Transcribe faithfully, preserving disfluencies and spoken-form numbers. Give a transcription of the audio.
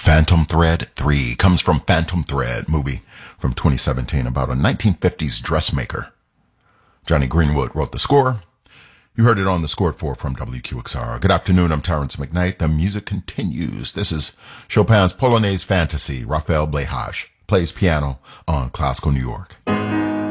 Phantom Thread three comes from Phantom Thread, movie from twenty seventeen about a nineteen fifties dressmaker. Johnny Greenwood wrote the score. You heard it on the Score at four from W Q X R. Good afternoon, I'm Terrence McKnight. The music continues. This is Chopin's Polonaise Fantasy. Raphael Blehage plays piano on Classical New York.